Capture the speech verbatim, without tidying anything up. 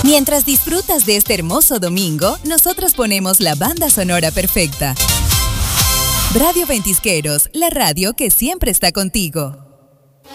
Mientras disfrutas de este hermoso domingo, nosotros ponemos la banda sonora perfecta. Radio Ventisqueros, la radio que siempre está contigo.